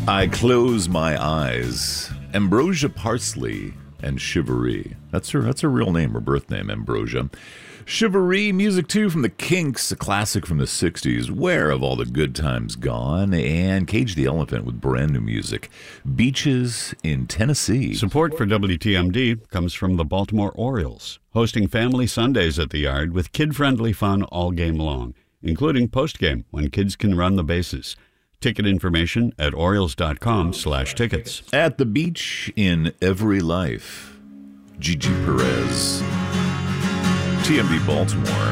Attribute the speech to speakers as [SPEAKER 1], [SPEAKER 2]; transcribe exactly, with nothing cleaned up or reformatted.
[SPEAKER 1] I Close My Eyes. Ambrosia Parsley and Chivalry. That's her That's her real name, her birth name, Ambrosia. Chivalry, music too from the Kinks, a classic from the sixties, Where Have All the Good Times Gone? And Cage the Elephant with brand new music, Beaches in Tennessee.
[SPEAKER 2] Support for W T M D comes from the Baltimore Orioles, hosting family Sundays at the Yard with kid-friendly fun all game long, including postgame when kids can run the bases. Ticket information at Orioles.com slash tickets.
[SPEAKER 1] At the beach in every life, Gigi Perez. T M D Baltimore.